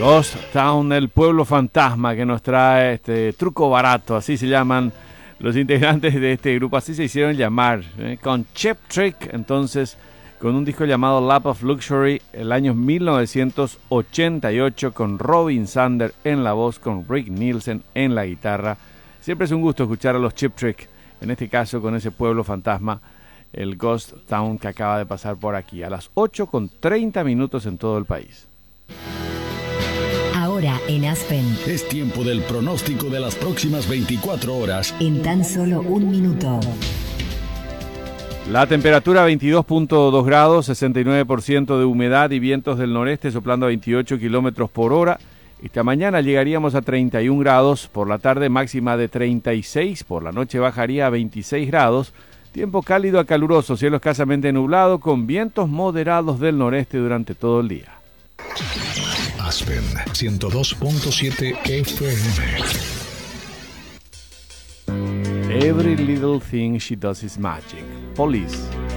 Ghost Town, el pueblo fantasma que nos trae este truco barato, así se llaman los integrantes de este grupo, así se hicieron llamar, con Cheap Trick, entonces con un disco llamado Lap of Luxury, el año 1988, con Robin Zander en la voz, con Rick Nielsen en la guitarra. Siempre es un gusto escuchar a los Cheap Trick, en este caso con ese pueblo fantasma, el Ghost Town que acaba de pasar por aquí, a las 8:30 en todo el país. Ahora en Aspen. Es tiempo del pronóstico de las próximas 24 horas. En tan solo un minuto. La temperatura 22.2 grados, 69% de humedad y vientos del noreste soplando a 28 kilómetros por hora. Esta mañana llegaríamos a 31 grados, por la tarde máxima de 36, por la noche bajaría a 26 grados. Tiempo cálido a caluroso, cielo escasamente nublado con vientos moderados del noreste durante todo el día. Aspen 102.7 FM. Every little thing she does is magic. Police.